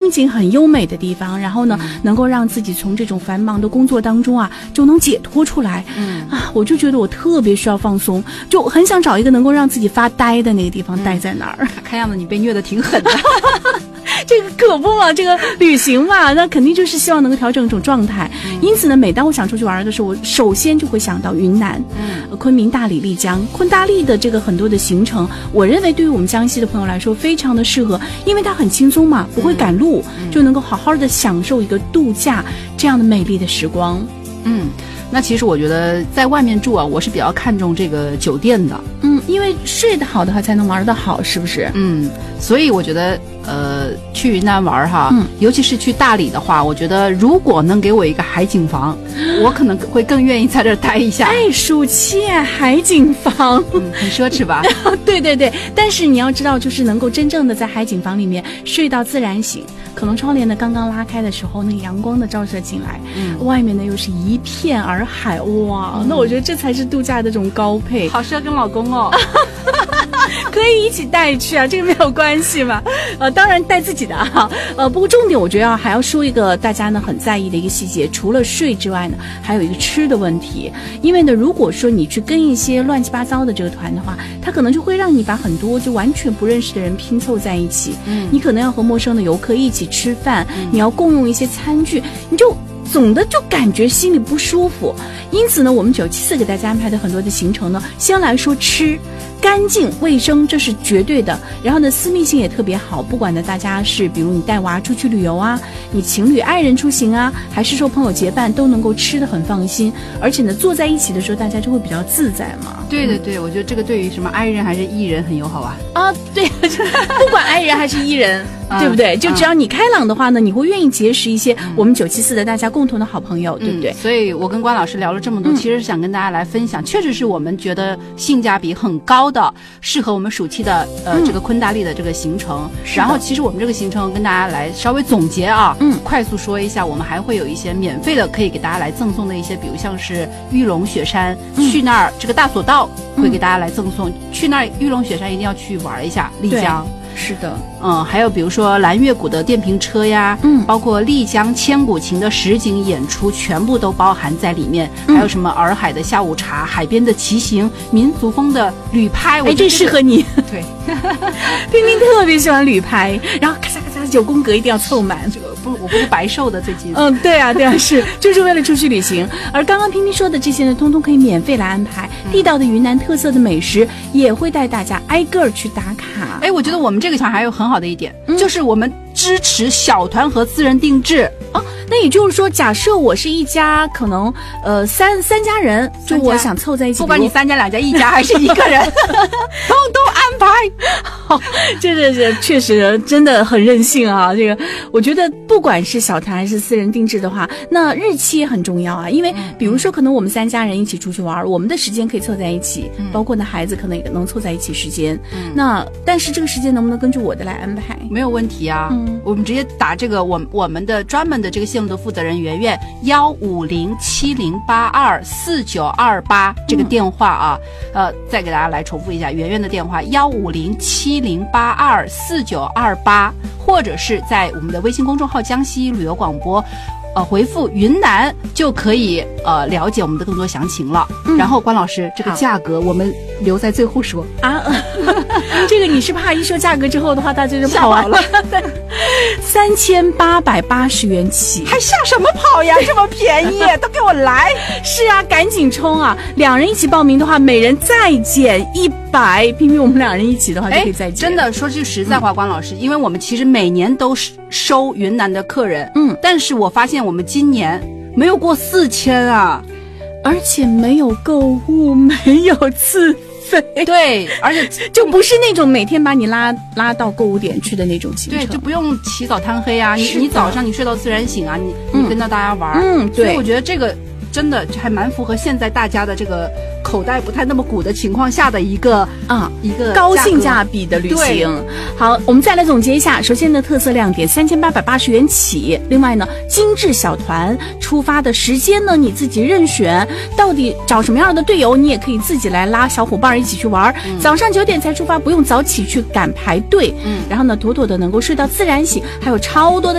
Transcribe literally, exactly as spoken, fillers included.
风景很优美的地方，然后呢、嗯、能够让自己从这种繁忙的工作当中啊就能解脱出来。嗯啊，我就觉得我特别需要放松，就很想找一个能够让自己发呆的那个地方，待在哪儿。 看样子你被虐得挺狠的。 这个可不嘛，这个旅行嘛，那肯定就是希望能够调整一种状态。嗯、因此呢，每当我想出去玩的时候，我首先就会想到云南，嗯，昆明、大理、丽江。昆大丽的这个很多的行程，我认为对于我们江西的朋友来说非常的适合，因为它很轻松嘛，不会赶路，嗯、就能够好好的享受一个度假这样的美丽的时光。 嗯。那其实我觉得在外面住啊，我是比较看重这个酒店的。 嗯，因为睡得好的话才能玩得好，是不是？ 嗯，所以我觉得呃去云南玩哈，嗯，尤其是去大理的话，我觉得如果能给我一个海景房，我可能会更愿意在这儿待一下。 哎，暑期海景房， 嗯，很奢侈吧？ 对对对，但是你要知道，就是能够真正的在海景房里面睡到自然醒，可能窗帘呢刚刚拉开的时候，那个阳光的照射进来，嗯，外面呢又是一片洱海，哇，嗯、那我觉得这才是度假的这种高配。 好适合跟老公哦。 可以一起带去啊，这个没有关系嘛。呃，当然带自己的啊。呃，不过重点我觉得还要说一个大家呢很在意的一个细节，除了睡之外呢，还有一个吃的问题。因为呢，如果说你去跟一些乱七八糟的这个团的话，它可能就会让你把很多就完全不认识的人拼凑在一起。嗯，你可能要和陌生的游客一起吃饭，嗯、你要共用一些餐具，你就总的就感觉心里不舒服。因此呢，我们九七四给大家安排的很多的行程呢，先来说吃。干净卫生这是绝对的，然后呢私密性也特别好，不管呢大家是比如你带娃出去旅游啊，你情侣爱人出行啊，还是说朋友结伴，都能够吃得很放心，而且呢坐在一起的时候大家就会比较自在嘛。 对对对、嗯、我觉得这个对于什么爱人还是艺人很友好啊。 啊对，不管爱人还是艺人对不对？就只要你开朗的话呢，你会愿意结识一些我们九七四的大家共同的好朋友，嗯、对不对？ 所以我跟关老师聊了这么多，嗯、其实是想跟大家来分享，确实是我们觉得性价比很高的，适合我们暑期的呃、嗯、这个昆大丽的这个行程。然后其实我们这个行程跟大家来稍微总结啊，嗯，快速说一下，我们还会有一些免费的可以给大家来赠送的一些，比如像是玉龙雪山，嗯、去那儿这个大索道会给大家来赠送，嗯、去那儿玉龙雪山一定要去玩一下，丽江。 是的， 嗯，还有比如说蓝月谷的电瓶车呀，嗯，包括丽江千古情的实景演出，全部都包含在里面。嗯、还有什么洱海的下午茶、海边的骑行、民族风的旅拍， 哎，这适合你。 对， 冰冰特别喜欢旅拍，然后咔嚓咔嚓九宫格一定要凑满。 这个不，我不是白瘦的最近。 嗯，对啊，对啊，是就是为了出去旅行。而刚刚冰冰说的这些呢，通通可以免费来安排。嗯、地道的云南特色的美食也会带大家挨个儿去打卡。 哎，我觉得我们这个团还有很好的一点，嗯、就是我们支持小团和私人定制。 哦，那也就是说，假设我是一家可能呃三三家人，就我想凑在一起， 不管你三家两家一家还是一个人，通通安排。 好，这这这确实真的很任性啊！这个我觉得不管是小团还是私人定制的话，那日期也很重要啊。因为比如说，可能我们三家人一起出去玩，我们的时间可以凑在一起，嗯、包括呢孩子可能也能凑在一起时间。嗯、那但是这个时间能不能根据我的来安排？ 没有问题啊。嗯、我们直接打这个我我们的专门的这个线路的负责人圆圆幺五零七零八二四九二八这个电话啊，嗯、呃，再给大家来重复一下圆圆的电话幺五零七零八二四九二八，或者是在我们的微信公众号江西旅游广播。呃，回复云南就可以呃了解我们的更多详情了。嗯、然后关老师，这个价格我们留在最后说啊。这个你是怕一说价格之后的话，大家就跑完了。三千八百八十元起， 还下什么跑呀？这么便宜，都给我来！ 是啊，赶紧冲啊！两人一起报名的话，每人再减一百。偏偏我们两人一起的话，就可以再减。 真的，说句实在话，嗯、关老师，因为我们其实每年都收云南的客人，嗯，但是我发现我们今年没有过四千啊， 而且没有购物，没有自费， 对，而且就不是那种每天把你拉拉到购物点去的那种行程， 对，就不用起早贪黑啊，你你早上你睡到自然醒啊，你你跟到大家玩， 嗯，对， 所以我觉得这个真的还蛮符合现在大家的这个口袋不太那么鼓的情况下的一个啊一个高性价比的旅行。好，我们再来总结一下。首先呢，特色亮点三千八百八十元起。另外呢，精致小团出发的时间呢，你自己任选。到底找什么样的队友，你也可以自己来拉小伙伴一起去玩。嗯、早上九点才出发，不用早起去赶排队。嗯，然后呢，妥妥的能够睡到自然醒，还有超多的